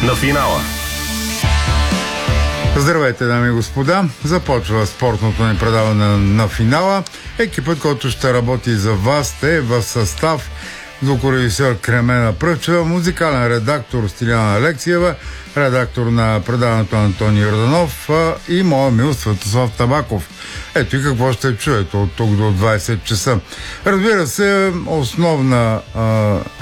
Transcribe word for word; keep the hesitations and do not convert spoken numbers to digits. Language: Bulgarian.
на финала. Здравейте, дами и господа! Започва спортното ни предаване на финала. Екипът, който ще работи за вас, е в състав звукорежисьор Кремена Пръчева, музикален редактор Стиляна Алексиева, редактор на предаването Антони Йорданов и моя мил Светослав Табаков. Ето и какво ще чуете от тук до двайсет часа. Разбира се, основна а,